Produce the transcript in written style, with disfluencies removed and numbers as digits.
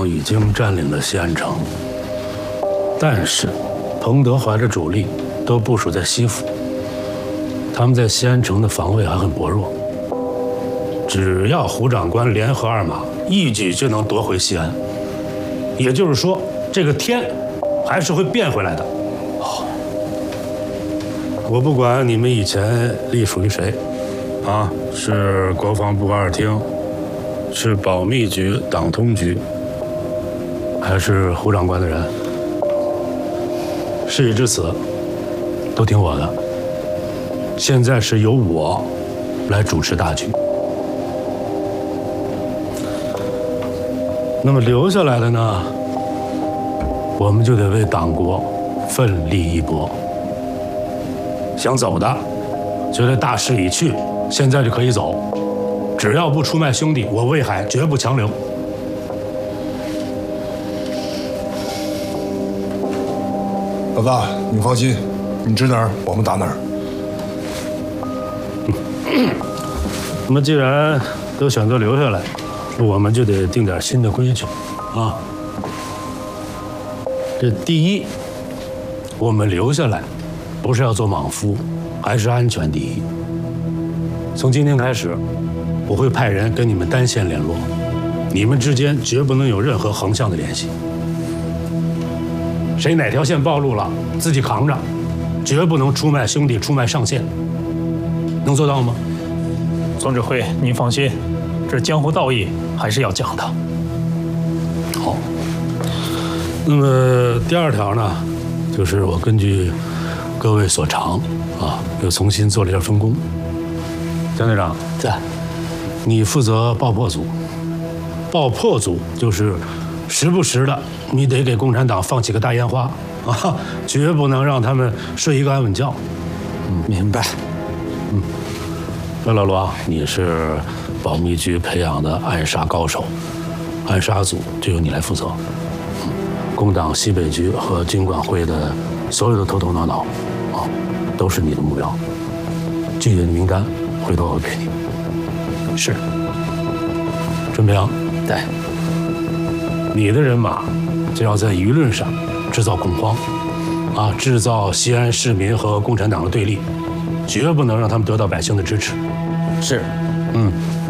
方已经占领了西安城，但是彭德怀的主力都部署在西府，他们在西安城的防卫还很薄弱。只要胡长官联合二马，一举就能夺回西安。也就是说，这个天还是会变回来的。好，我不管你们以前隶属于谁，啊，是国防部二厅，是保密局、党通局，还是胡长官的人，事已至此，都听我的。现在是由我来主持大局。那么留下来的呢，我们就得为党国奋力一搏。想走的，觉得大势已去，现在就可以走，只要不出卖兄弟，我魏海绝不强留。 老大，你放心，你指哪儿，我们打哪儿。 那么既然都选择留下来，我们就得定点新的规矩啊。这第一，我们留下来，不是要做莽夫，还是安全第一。从今天开始，我会派人跟你们单线联络，你们之间绝不能有任何横向的联系。谁哪条线暴露了，自己扛着，绝不能出卖兄弟、出卖上线。能做到吗？ 总指挥，您放心，这江湖道义还是要讲的。 好。那么第二条呢，就是我根据各位所长啊，又重新做了一下分工。江队长在，你负责爆破组。爆破组就是时不时的，你得给共产党放起个大烟花啊，绝不能让他们睡一个安稳觉。 明白。 那老罗，你是保密局培养的暗杀高手，暗杀组就由你来负责。工党西北局和经管会的所有的头头脑脑，啊，都是你的目标。具体的名单回头我会给你。 是。 陈平， 对， 你的人马就要在舆论上制造恐慌，啊，制造西安市民和共产党的对立，绝不能让他们得到百姓的支持。 是。